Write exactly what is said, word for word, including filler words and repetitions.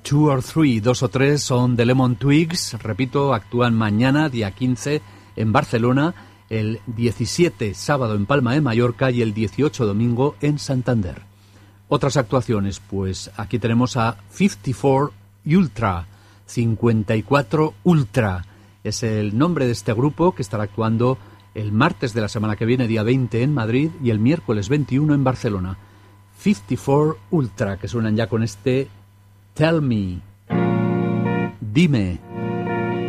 Two or Three, dos o tres, son The Lemon Twigs. Repito, actúan mañana, día quince, en Barcelona, el diecisiete, sábado, en Palma de Mallorca y el dieciocho, domingo, en Santander. Otras actuaciones, pues aquí tenemos a cincuenta y cuatro Ultra, cincuenta y cuatro Ultra. Es el nombre de este grupo que estará actuando el martes de la semana que viene, día veinte, en Madrid, y el miércoles veintiuno en Barcelona. cincuenta y cuatro Ultra, que suenan ya con este Tell Me. Dime.